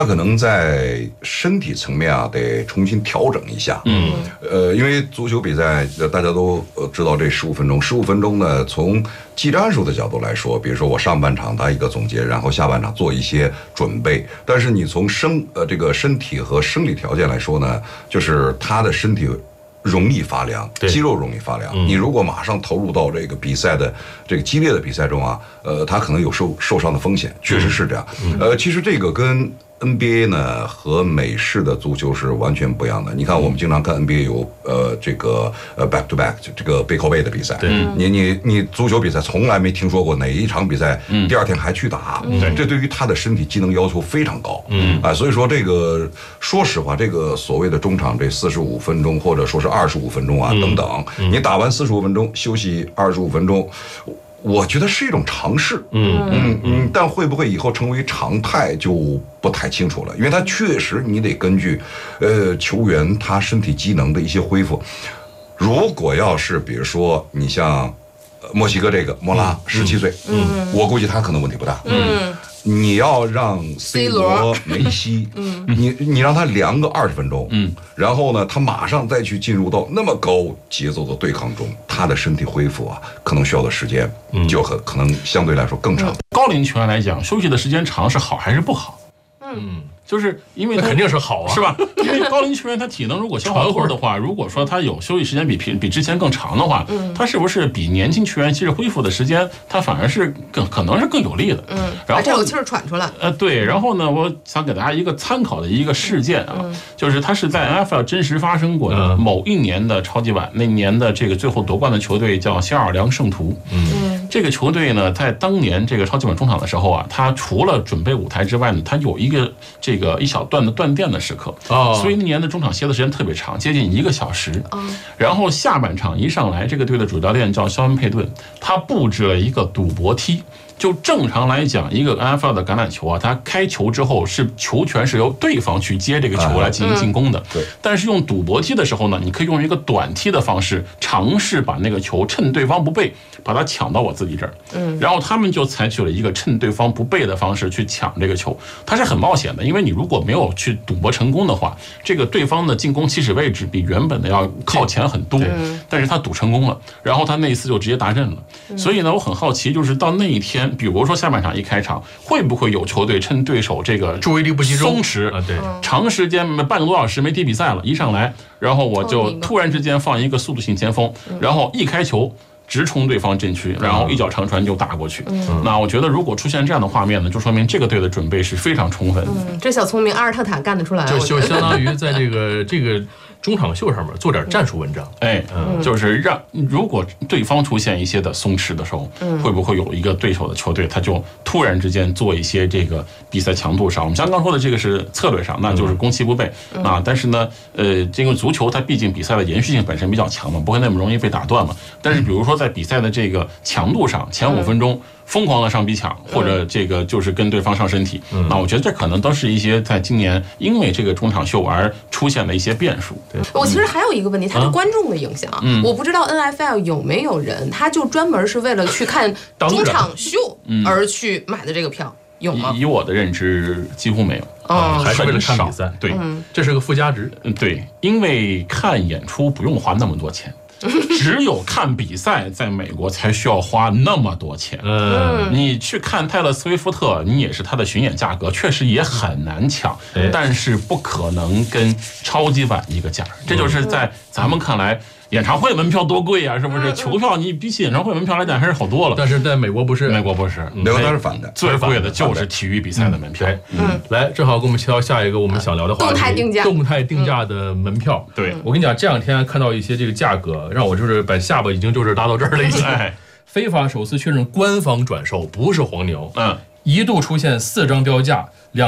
他可能在身体层面啊得重新调整一下。因为足球比赛大家都知道这15分钟，15分钟呢，从技战术的角度来说，比如说我上半场打一个总结，然后下半场做一些准备。但是你从这个身体和生理条件来说呢，就是他的身体容易发凉，肌肉容易发凉。你如果马上投入到这个比赛的这个激烈的比赛中啊，他可能有受伤的风险，确实是这样。其实这个跟NBA 呢和美式的足球是完全不一样的。你看，我们经常看 NBA 有这个back to back 这个背靠背的比赛。你足球比赛从来没听说过哪一场比赛第二天还去打。这对于他的身体机能要求非常高。所以说这个说实话，这个所谓的中场这45分钟或者说是25分钟啊等等，你打完45分钟休息25分钟。我觉得是一种尝试，但会不会以后成为常态就不太清楚了，因为它确实你得根据，球员他身体机能的一些恢复。如果要是比如说你像墨西哥这个莫拉17岁，我估计他可能问题不大。你要让 C 罗、梅西，你让他凉个20分钟，然后呢，他马上再去进入到那么高节奏的对抗中，他的身体恢复啊，可能需要的时间就可能相对来说更长。 高龄球员来讲，休息的时间长是好还是不好？就是因为那肯定是好啊， 是吧？因为高龄球员他体能如果消耗多的话，如果说他有休息时间比之前更长的话，他是不是比年轻球员其实恢复的时间，他反而是可能是更有利的？然后这口气儿喘出来。 对。然后呢，我想给大家一个参考的一个事件啊，就是它是在 NFL 真实发生过的某一年的超级碗，那年的这个最后夺冠的球队叫新奥尔良圣徒。这个球队呢，在当年这个超级碗中场的时候啊，他除了准备舞台之外呢，他有一个一小段的断电的时刻，所以那年的中场歇的时间特别长，接近1个小时。然后下半场一上来，这个队的主教练叫肖恩佩顿，他布置了一个赌博梯。就正常来讲，一个 NFL 的橄榄球啊，它开球之后是球权是由对方去接这个球来进行进攻的。 对。 但是用赌博踢的时候呢，你可以用一个短踢的方式尝试把那个球趁对方不备，把它抢到我自己这儿。然后他们就采取了一个趁对方不备的方式去抢这个球，它是很冒险的，因为你如果没有去赌博成功的话，这个对方的进攻起始位置比原本的要靠前很多。但是他赌成功了，然后他那一次就直接达阵了。所以呢，我很好奇，就是到那一天。比如说下半场一开场，会不会有球队趁对手这个注意力不集中、 松弛对， 长时间半个多小时没踢比赛了，一上来，然后我就突然之间放一个速度型前锋，然后一开球直冲对方阵区，然后一脚长传就打过去。那我觉得如果出现这样的画面呢，就说明这个队的准备是非常充分。 这小聪明阿尔特塔干得出来， 就相当于在这个中场秀上面做点战术文章。 就是让如果对方出现一些的松弛的时候，会不会有一个对手的球队，他就突然之间做一些这个比赛强度上，我们刚刚说的这个是策略上，那就是攻其不备啊。但是呢，这个足球它毕竟比赛的延续性本身比较强嘛，不会那么容易被打断嘛。但是比如说在比赛的这个强度上，前5分钟疯狂的上逼抢，或者这个就是跟对方上身体，那我觉得这可能都是一些在今年因为这个中场秀而出现的一些变数。 我其实还有一个问题，它对观众的影响，我不知道 NFL 有没有人，他就专门是为了去看中场秀而去买的这个票，有吗？ 以我的认知，几乎没有。 还是为了看比赛。 对， 这是个附加值。 对，因为看演出不用花那么多钱。只有看比赛，在美国才需要花那么多钱。你去看泰勒·斯威夫特，你也是他的巡演价格，确实也很难抢，但是不可能跟超级碗一个价。这就是在咱们看来，演唱会门票多贵啊，是不是？球票你比起演唱会门票来讲还是好多了。 但是在美国不是， 美国不是， 美国它是反的， 最贵的就是体育比赛的门票。 来，正好跟我们敲下一个我们想聊的话题，动态定价的门票。 对， 我跟你讲，这两天看到一些这个价格，让我就是把下巴已经就是拉到这儿了已经。非法首次确认官方转售，不是黄牛。一度出现4张标价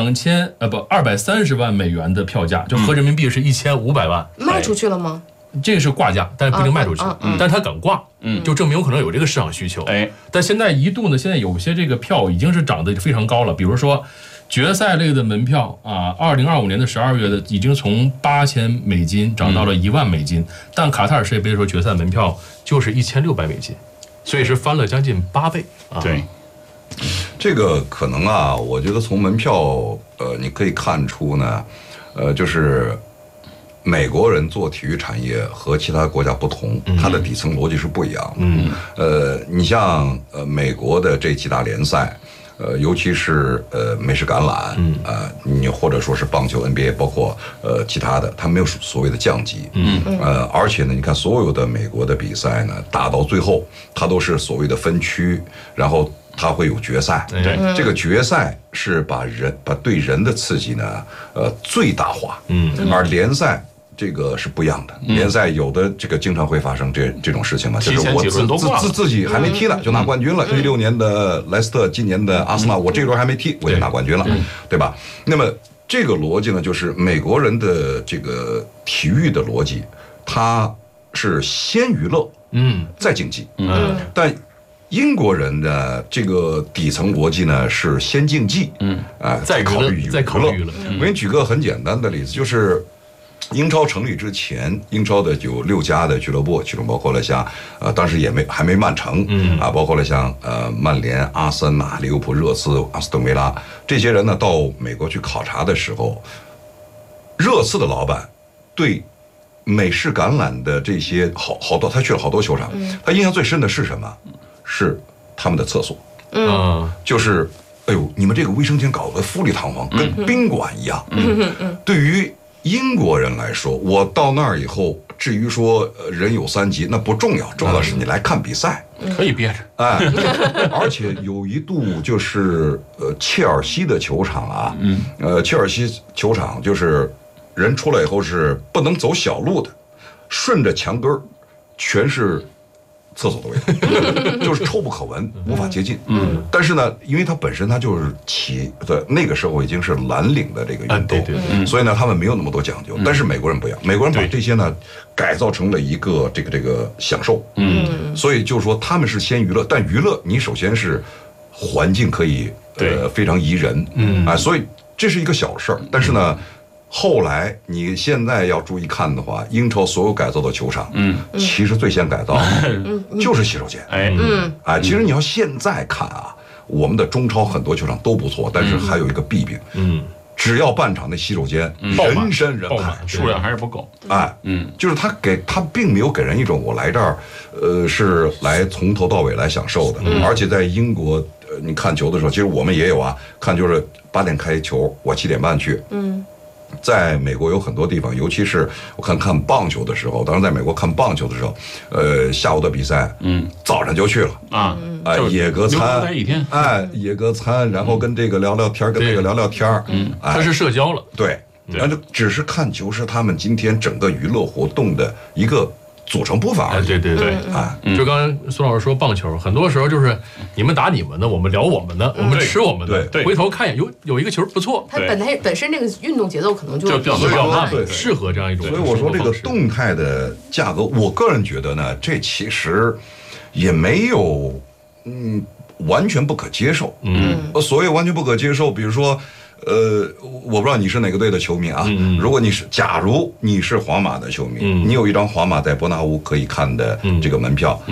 ，230万美元的票价，就合人民币是1500万。 卖出去了吗？ 这个是挂价，但是不一定卖出去。但是他敢挂，就证明有可能有这个市场需求。但现在一度呢，现在有些这个票已经是涨得非常高了，比如说决赛类的门票啊，2025年的12月的已经从8000美金涨到了1万美金，但卡塔尔世界杯的时候决赛门票就是1600美金，所以是翻了将近8倍。 对。 这个可能啊，我觉得从门票你可以看出呢，就是美国人做体育产业和其他国家不同，它的底层逻辑是不一样的。你像美国的这几大联赛。尤其是美式橄榄，你或者说是棒球 NBA， 包括其他的，它没有所谓的降级，而且呢，你看所有的美国的比赛呢，打到最后，它都是所谓的分区，然后它会有决赛，这个决赛是把对人的刺激呢，最大化，而联赛。这个是不一样的，联赛有的这个经常会发生这种事情嘛，就是我自己还没踢呢就拿冠军了。16年的莱斯特，今年的阿森纳，我这轮还没踢我就拿冠军了，对吧？那么这个逻辑呢，就是美国人的这个体育的逻辑，它是先娱乐，再竞技，但英国人的这个底层逻辑呢是先竞技，再考虑娱乐。我给你举个很简单的例子，就是。英超成立之前，英超的有6家的俱乐部，其中包括了像当时还没曼城，包括了像曼联、阿森纳、利物浦、热刺、阿斯顿维拉这些人呢，到美国去考察的时候，热刺的老板对美式橄榄的这些好多，他去了好多球场，他印象最深的是什么？是他们的厕所，就是哎呦，你们这个卫生间搞得富丽堂皇，跟宾馆一样，对于。英国人来说，我到那儿以后，至于说人有3级那不重要，重要的是你来看比赛， 可以憋着。 而且有一度就是切尔西的球场啊，切尔西球场就是人出来以后是不能走小路的，顺着墙根儿全是。厕所的味道，就是臭不可闻，无法接近。但是呢，因为它本身它就是那个时候已经是蓝领的这个运动，所以呢，他们没有那么多讲究。但是美国人不一样，美国人把这些呢改造成了一个这个享受。所以就是说他们是先娱乐，但娱乐你首先是环境可以非常宜人，所以这是一个小事儿。但是呢。后来你现在要注意看的话，英超所有改造的球场，其实最先改造就是洗手间。其实你要现在看啊，我们的中超很多球场都不错，但是还有一个弊病，只要半场那洗手间人山人海， 数量还是不够。 就是他并没有给人一种我来这儿，是来从头到尾来享受的。而且在英国，你看球的时候，其实我们也有啊，看就是8点开球，我7点半去。在美国有很多地方，尤其是我看棒球的时候，当时在美国看棒球的时候，下午的比赛，早上就去了野个餐，野个餐，然后跟这个聊聊天，跟这个聊聊天， 它是社交了， 对，那就只是看球是他们今天整个娱乐活动的一个。组成部分而已。 对，就刚才苏老师说棒球，很多时候就是你们打你们的，我们聊我们的，我们吃我们的，回头看一眼有一个球不错， 它本身这个运动节奏可能就比较慢，适合这样一种。 所以我说这个动态的价格，我个人觉得呢，这其实也没有完全不可接受。所谓完全不可接受，比如说。我不知道你是哪个队的球迷啊？假如你是皇马的球迷，你有一张皇马在伯纳乌可以看的这个门票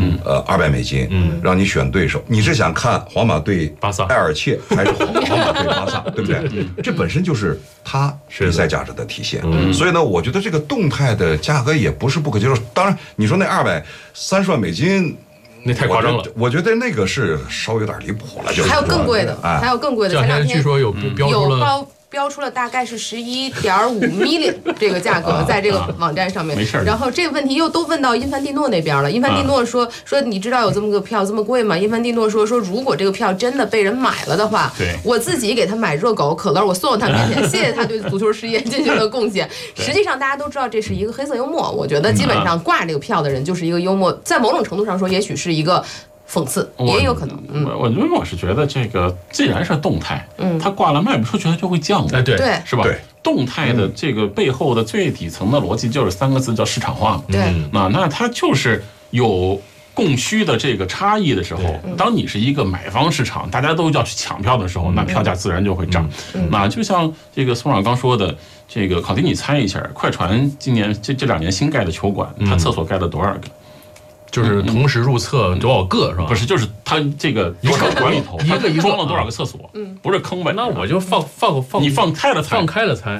，$200，让你选对手，你是想看皇马对巴萨、 埃尔切，还是皇马对巴萨，对不对？这本身就是它比赛价值的体现。所以呢，我觉得这个动态的价格也不是不可接受。当然，你说那$230万。 那太夸张了， 我觉得那个是稍微有点离谱了，就还有更贵的，还有更贵的。 前两天据说有标出了大概是11.5 million 这个价格，在这个网站上面。 没事。 然后这个问题又都问到因凡蒂诺那边了。因凡蒂诺说你知道有这么个票这么贵吗？因凡蒂诺说如果这个票真的被人买了的话，我自己给他买热狗可乐，我送到他面前，谢谢他对足球事业进行的贡献。实际上大家都知道这是一个黑色幽默，我觉得基本上挂这个票的人就是一个幽默，在某种程度上说，也许是一个。讽刺也有可能， 我是觉得这个既然是动态，它挂了卖不出去，它就会降的， 对， 是吧？动态的这个背后的最底层的逻辑就是3个字，叫市场化嘛。 对， 那它就是有供需的这个差异的时候，当你是一个买方市场，大家都要去抢票的时候，那票价自然就会涨。那就像这个宋长刚说的，这个考迪，你猜一下，快船今年这2年新盖的球馆，它厕所盖了多少个？ 就是同时入厕多少个是吧？ 不是，就是他这个多少馆里头， 一个装了多少个厕所，不是坑呗？ 那我就放你放开了猜，